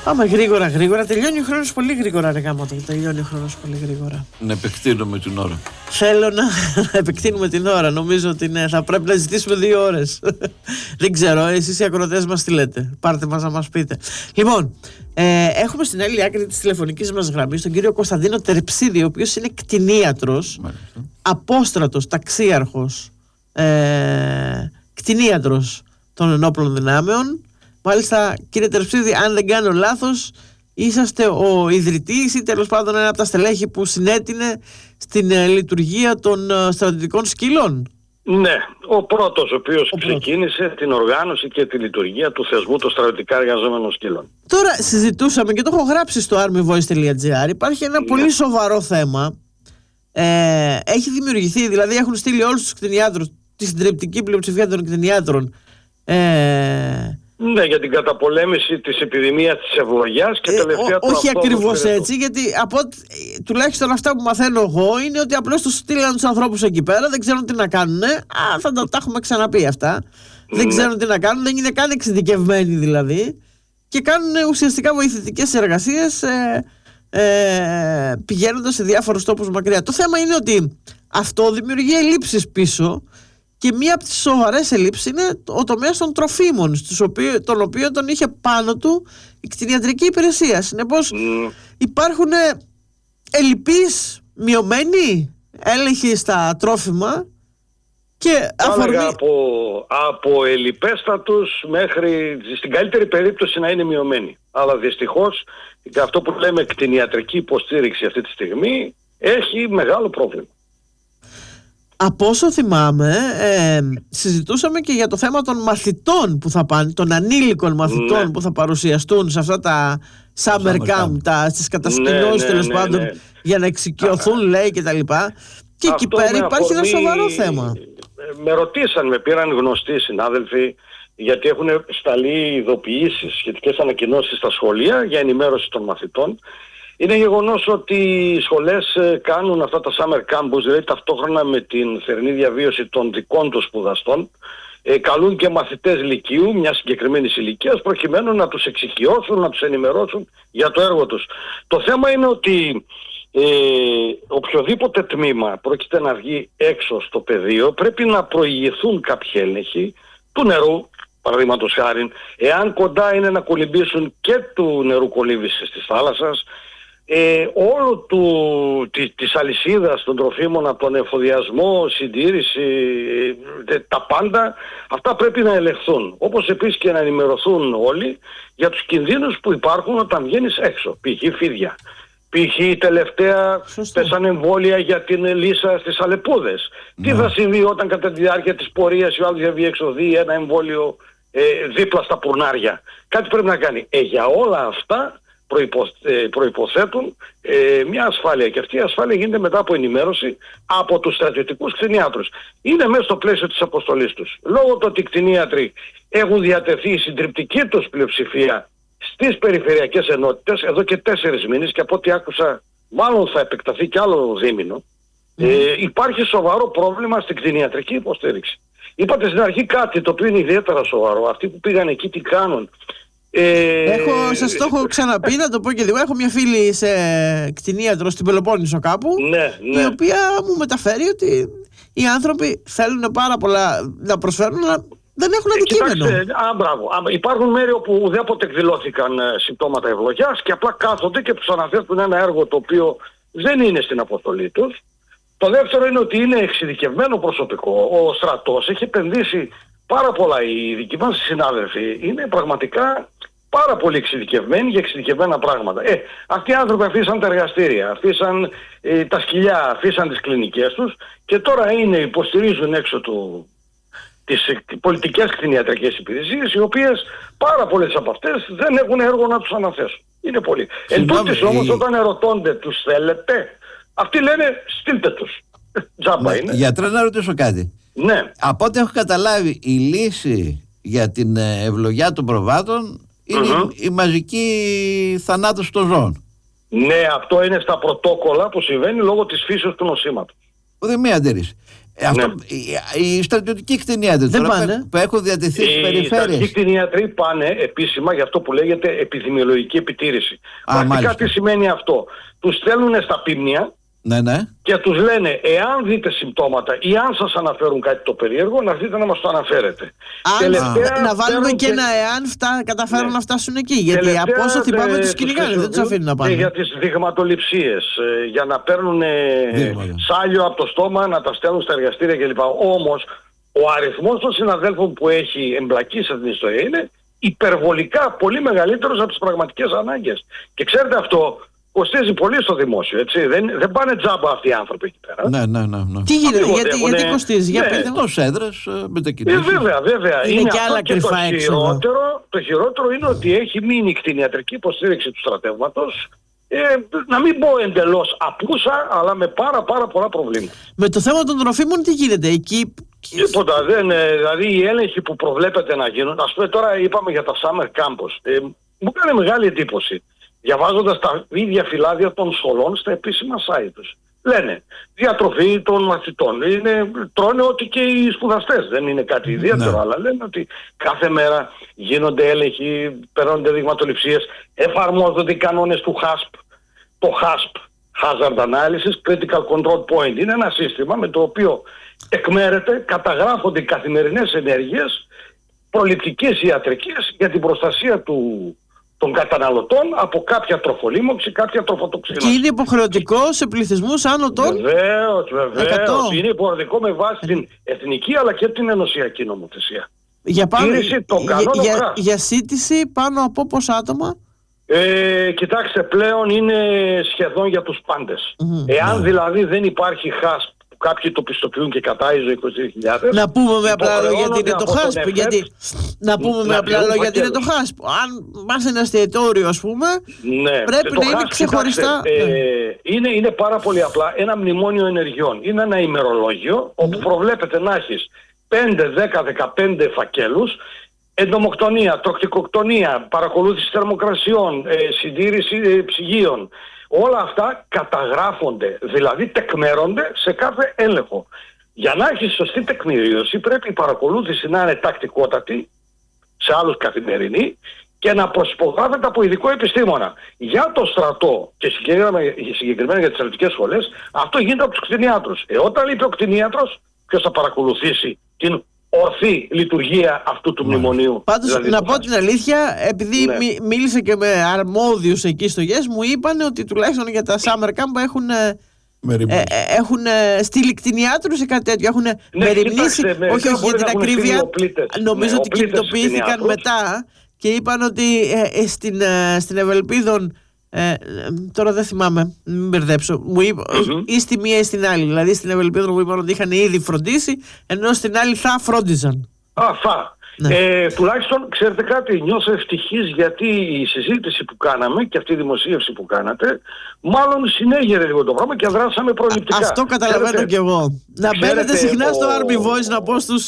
Πάμε γρήγορα. Τελειώνει ο χρόνος πολύ γρήγορα, ρε γάμο. Τελειώνει ο χρόνος πολύ γρήγορα. Να επεκτείνουμε την ώρα. Θέλω να επεκτείνουμε την ώρα. Νομίζω ότι ναι, θα πρέπει να ζητήσουμε 2 ώρες. Δεν ξέρω, εσείς οι ακροατές μας τι λέτε. Πάρτε μας να μας πείτε. Λοιπόν, έχουμε στην άλλη άκρη της τηλεφωνικής μας γραμμής τον κύριο Κωνσταντίνο Τερψίδη, ο οποίος είναι κτηνίατρος, απόστρατος, ταξίαρχος, κτηνίατρος των ενόπλων δυνάμεων. Μάλιστα, κύριε Τερψίδη, αν δεν κάνω λάθος, είσαστε ο ιδρυτής ή τέλος πάντων ένα από τα στελέχη που συνέτεινε στην λειτουργία των στρατιωτικών σκύλων. Ναι, ο πρώτος ο οποίος ξεκίνησε την οργάνωση και τη λειτουργία του θεσμού των στρατιωτικά εργαζόμενων σκύλων. Τώρα συζητούσαμε και το έχω γράψει στο armyvoice.gr. Υπάρχει ένα πολύ σοβαρό θέμα. Έχει δημιουργηθεί, δηλαδή έχουν στείλει όλους τους κτηνιάτρους, τη συντριπτική πλειοψηφία των κτηνιάτρων, ναι, για την καταπολέμηση της επιδημίας της ευλογιάς και τελευταία του όχι ακριβώς έτσι, γιατί τουλάχιστον αυτά που μαθαίνω εγώ είναι ότι απλώς τους στείλαν τους ανθρώπους εκεί πέρα, δεν ξέρουν τι να κάνουν. Θα τα έχουμε ξαναπεί αυτά. Δεν ξέρουν τι να κάνουν, δεν είναι καν εξειδικευμένοι δηλαδή. Και κάνουν ουσιαστικά βοηθητικές εργασίες πηγαίνοντας σε διάφορους τόπους μακριά. Το θέμα είναι ότι αυτό δημιουργεί ελλείψεις πίσω. Και μία από τις σοβαρές ελλείψεις είναι ο τομέας των τροφίμων, τον οποίο τον είχε πάνω του η κτηνιατρική υπηρεσία. Συνεπώς υπάρχουν ελλειπείς, μειωμένοι έλεγχοι στα τρόφιμα και αφορμή... από ελλειπέστατους μέχρι στην καλύτερη περίπτωση να είναι μειωμένοι. Αλλά δυστυχώς αυτό που λέμε κτηνιατρική υποστήριξη αυτή τη στιγμή έχει μεγάλο πρόβλημα. Από όσο θυμάμαι, συζητούσαμε και για το θέμα των μαθητών που θα πάνε, των ανήλικων μαθητών που θα παρουσιαστούν σε αυτά τα summer camp, στις κατασκηνώσεις τέλος πάντων, για να εξοικειωθούν, λέει, και τα λοιπά. Και εκεί πέρα υπάρχει ένα σοβαρό θέμα. Με πήραν γνωστοί συνάδελφοι, γιατί έχουν σταλεί ειδοποιήσεις, σχετικές ανακοινώσεις στα σχολεία για ενημέρωση των μαθητών. Είναι γεγονός ότι οι σχολές κάνουν αυτά τα summer campus, δηλαδή ταυτόχρονα με την θερινή διαβίωση των δικών τους σπουδαστών, καλούν και μαθητές λυκείου μιας συγκεκριμένης ηλικίας προκειμένου να τους εξοικειώσουν, να τους ενημερώσουν για το έργο τους. Το θέμα είναι ότι οποιοδήποτε τμήμα πρόκειται να βγει έξω στο πεδίο πρέπει να προηγηθούν κάποιοι έλεγχοι του νερού. Παραδείγματος χάριν, εάν κοντά είναι να κολυμπήσουν και του νερού κολύμβησης της θάλασσας, όλο της αλυσίδας των τροφίμων, από τον εφοδιασμό, συντήρηση, τα πάντα, αυτά πρέπει να ελεγχθούν. Όπως επίσης και να ενημερωθούν όλοι για τους κινδύνους που υπάρχουν όταν βγαίνεις έξω, π.χ. φίδια. Π.χ. τελευταία πέσανε εμβόλια για την λύσα στις Αλεπούδες. Τι θα συμβεί όταν κατά τη διάρκεια της πορείας ο άλλος διαβεί εξοδεί ένα εμβόλιο δίπλα στα πουρνάρια. Κάτι πρέπει να κάνει. Για όλα αυτά προϋποθέτουν μια ασφάλεια, και αυτή η ασφάλεια γίνεται μετά από ενημέρωση από τους στρατιωτικούς κτηνίατρους. Είναι μέσα στο πλαίσιο της αποστολής τους. Λόγω του ότι οι κτηνίατροι έχουν διατεθεί η συντριπτική τους πλειοψηφία στις περιφερειακές ενότητες εδώ και 4 μήνες, και από ό,τι άκουσα μάλλον θα επεκταθεί και άλλο δίμηνο, υπάρχει σοβαρό πρόβλημα στην κτηνιατρική υποστήριξη. Είπατε στην αρχή κάτι το οποίο είναι ιδιαίτερα σοβαρό. Αυτοί που πήγαν εκεί τι κάνουν? Σας το έχω ξαναπεί, να το πω και λίγο. Έχω μια φίλη σε κτηνίατρο στην Πελοπόννησο κάπου, η οποία μου μεταφέρει ότι οι άνθρωποι θέλουν πάρα πολλά να προσφέρουν, αλλά δεν έχουν αντικείμενο. Μπράβο. Υπάρχουν μέρη όπου ουδέποτε εκδηλώθηκαν συμπτώματα ευλογιάς και απλά κάθονται και τους αναθέτουν ένα έργο το οποίο δεν είναι στην αποστολή τους. Το δεύτερο είναι ότι είναι εξειδικευμένο προσωπικό. Ο στρατός έχει επενδύσει πάρα πολλά. Οι δικοί μας συνάδελφοι είναι πραγματικά πάρα πολύ εξειδικευμένοι για εξειδικευμένα πράγματα. Αυτοί οι άνθρωποι αφήσαν τα εργαστήρια, αφήσαν τα σκυλιά, αφήσαν τις κλινικές τους και τώρα υποστηρίζουν έξω τις πολιτικές κτηνιατρικές υπηρεσίες, οι οποίες πάρα πολλές από αυτές δεν έχουν έργο να τους αναθέσουν. Είναι πολύ. Εν τούτης όμως, όταν ερωτώνται τους θέλετε, αυτοί λένε στείλτε τους. Τζάμπα είναι. Γιατρέ, να ρωτήσω κάτι. Ναι. Από ό,τι έχω καταλάβει, η λύση για την ευλογιά των προβάτων είναι η μαζική θανάτωση των ζώων. Ναι, αυτό είναι στα πρωτόκολλα που συμβαίνει λόγω της φύσεως του νοσήματος. Δεν μία αντίρρηση. Αυτό, οι στρατιωτικοί κτηνίατροι που έχουν διατεθεί στις περιφέρειες. Οι στρατιωτικοί κτηνίατροι πάνε επίσημα για αυτό που λέγεται επιδημιολογική επιτήρηση. Πρακτικά τι σημαίνει αυτό? Τους στέλνουν στα πίμνια. Ναι. Και τους λένε, εάν δείτε συμπτώματα ή αν σας αναφέρουν κάτι το περίεργο, να έρθετε να μας το αναφέρετε. Να βάλουμε και ένα εάν καταφέρουν να φτάσουν εκεί. Γιατί από όσο θυμάμαι τους κυνηγάνε, δεν τους αφήνουν να πάνε. Και για τις δειγματοληψίες, για να παίρνουν σάλιο από το στόμα, να τα στέλνουν στα εργαστήρια κλπ. Όμως, ο αριθμός των συναδέλφων που έχει εμπλακεί σε αυτήν την ιστορία είναι υπερβολικά πολύ μεγαλύτερος από τις πραγματικές ανάγκες. Και ξέρετε αυτό κοστίζει πολύ στο δημόσιο, έτσι. Δεν πάνε τζάμπα αυτοί οι άνθρωποι εκεί πέρα. Ναι. Τι γίνεται, γιατί κοστίζει, για πείτε μου. Τόσες έδρες, μετακινήσεις. Βέβαια. Είναι και άλλα κρυφά έξοδα. Το χειρότερο είναι ότι έχει μείνει η κτηνιατρική υποστήριξη του στρατεύματος, να μην πω εντελώς απούσα, αλλά με πάρα πολλά προβλήματα. Με το θέμα των τροφίμων τι γίνεται εκεί? Τίποτα, δηλαδή οι έλεγχοι που προβλέπεται να γίνουν, ας πούμε τώρα είπαμε για τα summer campus, μου κάνει μεγάλη εντύπωση. Διαβάζοντας τα ίδια φυλάδια των σχολών στα επίσημα site τους. Λένε διατροφή των μαθητών. Τρώνε ό,τι και οι σπουδαστές. Δεν είναι κάτι ιδιαίτερο, αλλά λένε ότι κάθε μέρα γίνονται έλεγχοι, παίρνονται δειγματοληψίες, εφαρμόζονται οι κανόνες του HASP. Το HASP, Hazard Analysis Critical Control Point, είναι ένα σύστημα με το οποίο εκμέρεται, καταγράφονται οι καθημερινές ενέργειες προληπτικής ιατρικής για την προστασία των καταναλωτών από κάποια τροφολίμωξη, κάποια τροφοτοξίνωση. Και είναι υποχρεωτικό σε πληθυσμούς άνω των... Βεβαίως. Είναι υποχρεωτικό με βάση την εθνική αλλά και την ενωσιακή νομοθεσία. Για σύντηση πάνω από πόσα άτομα? Κοιτάξτε, πλέον είναι σχεδόν για τους πάντες. Εάν δηλαδή δεν υπάρχει HASP, κάποιοι το πιστοποιούν και κατά ISO 22.000. Να πούμε με απλά λόγια γιατί είναι το HASP. Να πούμε με απλά λόγια γιατί είναι το HASP. Αν μας ένα εστιατόριο, ας πούμε, πρέπει να είναι ξεχωριστά. Είναι πάρα πολύ απλά ένα μνημόνιο ενεργειών. Είναι ένα ημερολόγιο όπου προβλέπεται να έχεις 5, 10, 15 φακέλους. Εντομοκτονία, τροκτικοκτονία, παρακολούθηση θερμοκρασιών, συντήρηση ψυγείων. Όλα αυτά καταγράφονται, δηλαδή τεκμέρονται σε κάθε έλεγχο. Για να έχεις σωστή τεκμηρίωση πρέπει η παρακολούθηση να είναι τακτικότατη, σε άλλους καθημερινή, και να προσπογράφεται από ειδικό επιστήμονα. Για το στρατό και συγκεκριμένα για τις στρατιωτικές σχολές, αυτό γίνεται από τους κτηνίατρους. Όταν λείπει ο κτηνίατρος, ποιος θα παρακολουθήσει την ορθή λειτουργία αυτού του μνημονίου? Πάντως δηλαδή, να πω την αλήθεια, επειδή μίλησα και με αρμόδιους εκεί στο ΓΕΣ, μου είπαν ότι τουλάχιστον για τα summer camp έχουν στείλει κτηνιάτρους ή κάτι τέτοιο. Έχουν μεριμνήσει, όχι για την ακρίβεια. Νομίζω ότι κινητοποιήθηκαν μετά και είπαν ότι στην Ευελπίδων, τώρα δεν θυμάμαι, μην μπερδέψω, ή στη μία ή στην άλλη. Δηλαδή στην Ευελπίδων μου είπαν ότι είχαν ήδη φροντίσει, ενώ στην άλλη θα φρόντιζαν. Τουλάχιστον ξέρετε κάτι, νιώθω ευτυχής γιατί η συζήτηση που κάναμε και αυτή η δημοσίευση που κάνατε μάλλον συνέγερε λίγο το πράγμα και δράσαμε προληπτικά. Αυτό καταλαβαίνω κι εγώ. Να μπαίνετε συχνά στο Army Voice να πω στους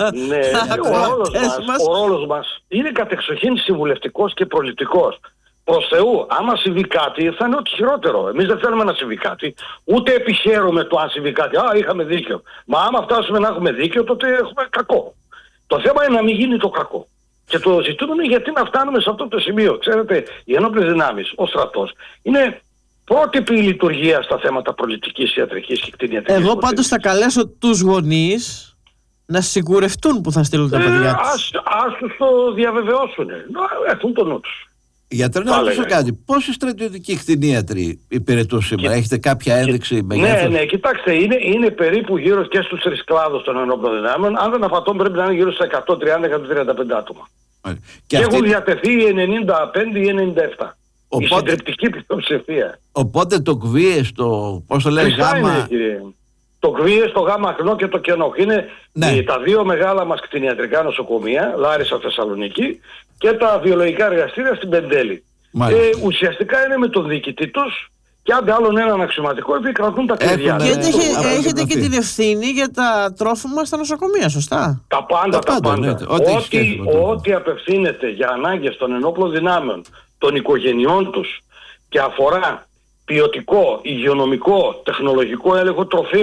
ακροατές μας. Ο ρόλος μας είναι κατεξοχήν συμβουλευτικός και προληπτικός. Προς Θεού, άμα συμβεί κάτι θα είναι ό,τι χειρότερο. Εμείς δεν θέλουμε να συμβεί κάτι, ούτε επιχαίρουμε το αν συμβεί κάτι. Είχαμε δίκιο. Μα άμα φτάσουμε να έχουμε δίκιο, τότε έχουμε κακό. Το θέμα είναι να μην γίνει το κακό. Και το ζητούμενο είναι γιατί να φτάνουμε σε αυτό το σημείο. Ξέρετε, οι ενόπλες δυνάμεις, ο στρατός, είναι πρότυπη λειτουργία στα θέματα προληπτικής ιατρικής και κτηνιατρικής. Εγώ πάντως θα καλέσω τους γονείς να σιγουρευτούν που θα στείλουν τα παιδιά τους. Ας τους το διαβεβαιώσουν. Να έχουν το νου τους. Γιατρέ, να ρωτήσω κάτι. Πόσοι στρατιωτικοί κτηνίατροι υπηρετούν σήμερα? Έχετε κάποια ένδειξη μεγέθους? Ναι, κοιτάξτε, είναι περίπου γύρω και στους 3 κλάδους των ενόπλων δυνάμεων. Αν δεν απατώ, πρέπει να είναι γύρω στα 130-135 άτομα. Και έχουν διατεθεί 95 ή 97. Η συντριπτική πλειοψηφία. Οπότε το ΚΒΙΕΣ, πώς το λέει, γάμα... Το ΚΒΙΕΣ, το γάμα ακνό και το κενό. Είναι τα δύο μεγάλα μας κτηνιατρικά νοσοκομεία, Λάρισα, Θεσσαλονίκη, και τα βιολογικά εργαστήρια στην Πεντέλη. Ουσιαστικά είναι με τον διοικητή τους και άντε άλλον έναν αξιωματικό επικρατούν τα κλειδιά. Και έχετε και την ευθύνη για τα τρόφιμα στα νοσοκομεία, σωστά? Τα πάντα. Ό,τι απευθύνεται για ανάγκες των ενόπλων δυνάμεων, των οικογενειών τους και αφορά ποιοτικό, υγειονομικό, τεχνολογικό έλεγχο τροφίμων,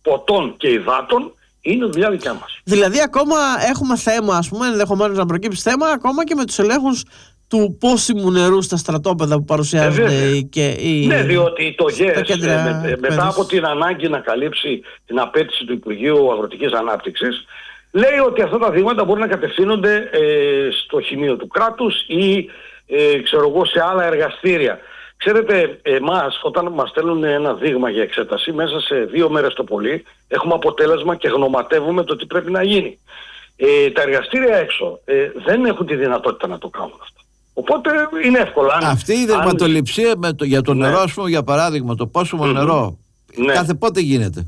ποτών και υδάτων είναι δουλειά δικιά μας. Δηλαδή ακόμα έχουμε θέμα, ας πούμε, ενδεχομένως να προκύψει θέμα ακόμα και με τους ελέγχους του πόσιμου νερού στα στρατόπεδα που παρουσιάζονται και ναι, διότι το ΓΕΣ μετά από την ανάγκη να καλύψει την απέτηση του Υπουργείου Αγροτικής Ανάπτυξης, λέει ότι αυτά τα δείγματα μπορούν να κατευθύνονται στο χημείο του κράτους ή σε άλλα εργαστήρια. Ξέρετε, εμάς όταν μας στέλνουν ένα δείγμα για εξέταση, μέσα σε 2 μέρες το πολύ έχουμε αποτέλεσμα και γνωματεύουμε το τι πρέπει να γίνει. Τα εργαστήρια έξω δεν έχουν τη δυνατότητα να το κάνουν αυτό. Οπότε είναι εύκολο. Αυτή η δειγματοληψία για το νερό, ας πούμε, για παράδειγμα, το πόσιμο νερό, κάθε πότε γίνεται?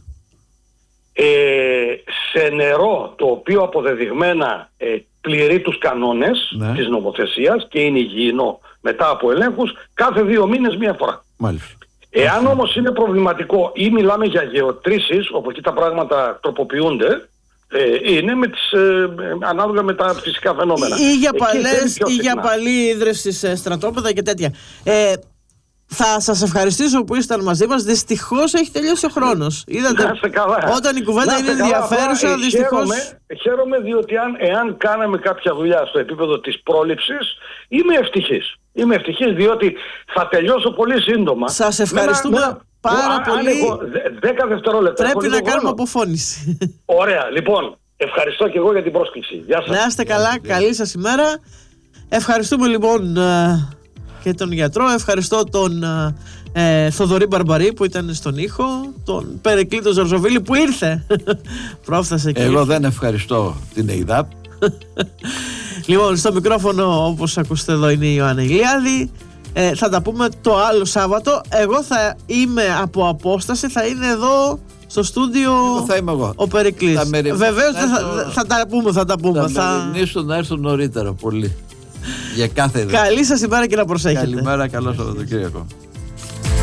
Σε νερό το οποίο αποδεδειγμένα πληρεί τους κανόνες της νομοθεσίας και είναι υγιεινό μετά από ελέγχους, κάθε 2 μήνες μία φορά. Μάλιστα. Εάν όμως είναι προβληματικό ή μιλάμε για γεωτρήσεις, όπου εκεί τα πράγματα τροποποιούνται, είναι με τις, ανάλογα με τα φυσικά φαινόμενα. Ή για παλές ή για παλή ίδρυση σε στρατόπεδα και τέτοια. Θα σας ευχαριστήσω που ήσταν μαζί μας. Δυστυχώς έχει τελειώσει ο χρόνος. Είδατε, όταν η κουβέντα είναι ενδιαφέρουσα, δυστυχώς. Χαίρομαι διότι εάν κάναμε κάποια δουλειά στο επίπεδο της πρόληψης, είμαι ευτυχής. Είμαι ευτυχής διότι θα τελειώσω πολύ σύντομα. Σας ευχαριστούμε πάρα πολύ. 10 δευτερόλεπτα. Πρέπει να κάνουμε αποφώνηση. Ωραία. Λοιπόν, ευχαριστώ και εγώ για την πρόσκληση. Γεια σας. Να είστε καλά. Καλή σας ημέρα. Ευχαριστούμε λοιπόν και τον γιατρό. Ευχαριστώ τον Θοδωρή Μπαρμπαρή που ήταν στον ήχο, τον Περικλήτο Ζορζοβίλη που ήρθε. Πρόφτασε και εγώ δεν ευχαριστώ την ΕΙΔΑΠ. Λοιπόν, στο μικρόφωνο, όπως ακούσετε εδώ, είναι η Ιωάννα Ηλιάδη. Θα τα πούμε το άλλο Σάββατο. Εγώ θα είμαι από απόσταση, θα είναι εδώ στο στούντιο. Θα είμαι εγώ. Ο Περικλής. Βεβαίως θα τα πούμε. Θα μεριμνήσω να έρθω νωρίτερα πολύ. Για κάθε ιδέα. Καλή σας ημέρα και να προσέχετε. Καλημέρα, καλό Σαββατοκύριακο.